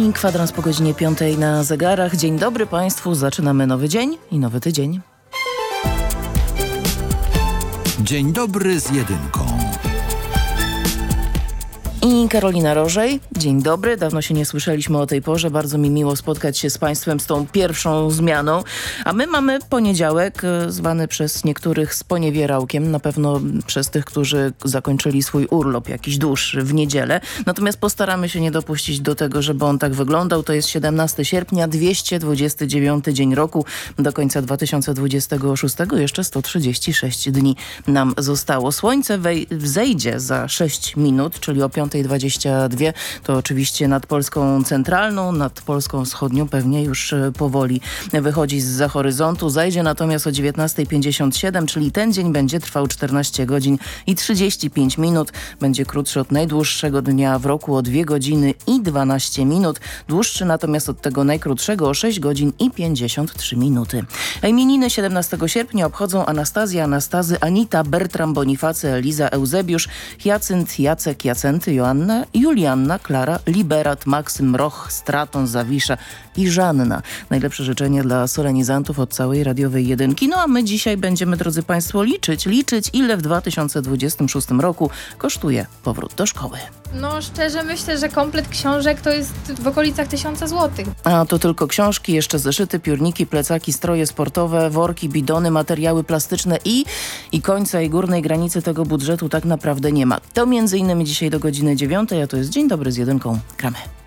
I kwadrans po godzinie 5 na zegarach. Dzień dobry Państwu, zaczynamy nowy dzień i nowy tydzień. Dzień dobry z jedynką. I Karolina Rożej. Dzień dobry, dawno się nie słyszeliśmy o tej porze. Bardzo mi miło spotkać się z Państwem z tą pierwszą zmianą. A my mamy poniedziałek, zwany przez niektórych sponiewierałkiem, na pewno przez tych, którzy zakończyli swój urlop jakiś dłuższy w niedzielę. Natomiast postaramy się nie dopuścić do tego, żeby on tak wyglądał. To jest 17 sierpnia, 229 dzień roku. Do końca 2026 jeszcze 136 dni nam zostało. Słońce wzejdzie za 6 minut, czyli o 5:22. To oczywiście nad Polską centralną, nad Polską wschodnią pewnie już powoli wychodzi zza horyzontu. Zajdzie natomiast o 19:57, czyli ten dzień będzie trwał 14 godzin i 35 minut. Będzie krótszy od najdłuższego dnia w roku o 2 godziny i 12 minut. Dłuższy natomiast od tego najkrótszego o 6 godzin i 53 minuty. A imieniny 17 sierpnia obchodzą Anastazja, Anastazy, Anita, Bertram, Bonifacy, Eliza, Eusebiusz, Hiacynt, Jacek, Jacenty, Joanna, Julianna, Klara, Liberat, Maksym, Roch, Straton, Zawisza i Żanna. Najlepsze życzenie dla solenizantów od całej radiowej jedynki. No a my dzisiaj będziemy, drodzy Państwo, liczyć, ile w 2026 roku kosztuje powrót do szkoły. No szczerze myślę, że komplet książek to jest w okolicach 1000 złotych. A to tylko książki, jeszcze zeszyty, piórniki, plecaki, stroje sportowe, worki, bidony, materiały plastyczne i końca i górnej granicy tego budżetu tak naprawdę nie ma. To między innymi dzisiaj do godziny 9, a to jest Dzień Dobry z jedynką. Gramy.